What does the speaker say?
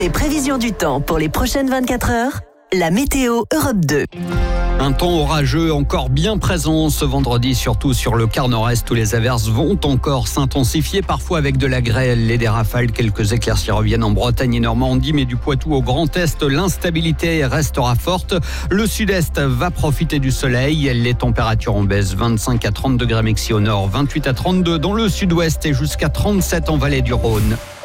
Les prévisions du temps pour les prochaines 24 heures, la météo Europe 2. Un temps orageux encore bien présent ce vendredi, surtout sur le quart nord-est où les averses vont encore s'intensifier, parfois avec de la grêle et des rafales. Quelques éclaircies reviennent en Bretagne et Normandie, mais du Poitou au Grand Est, l'instabilité restera forte. Le sud-est va profiter du soleil. Les températures en baisse, 25 à 30 degrés maxi au nord, 28 à 32 dans le sud-ouest et jusqu'à 37 en vallée du Rhône.